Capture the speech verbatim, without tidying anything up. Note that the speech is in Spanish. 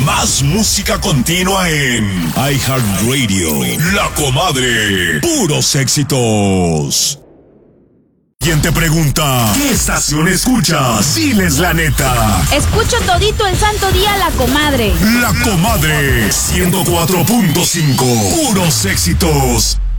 Más música continua en iHeartRadio. La Comadre. Puros éxitos. ¿Quién te pregunta qué estación escuchas? Diles la neta. Escucho todito el santo día La Comadre. La Comadre ciento cuatro punto cinco. Puros éxitos.